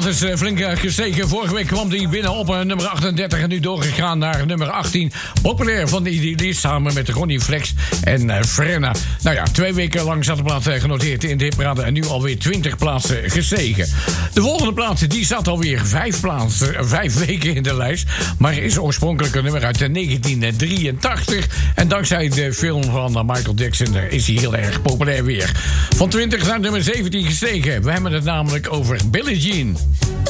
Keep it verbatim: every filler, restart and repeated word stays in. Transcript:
plaat is uh, flink uh, gestegen. Vorige week kwam die binnen op uh, nummer achtendertig en nu doorgegaan naar nummer achttien. Populair van de Idyllies samen met Ronnie Flex en uh, Frenna. Nou ja, twee weken lang zat de plaat uh, genoteerd in de hitparade en nu alweer twintig plaatsen gestegen. De volgende plaat die zat alweer vijf, plaatsen, uh, vijf weken in de lijst, maar is oorspronkelijk een nummer uit uh, negentien drieëntachtig. En dankzij de film van uh, Michael Jackson uh, is hij heel erg populair weer. Van twintig naar nummer zeventien gestegen. We hebben het namelijk over Billie Jean.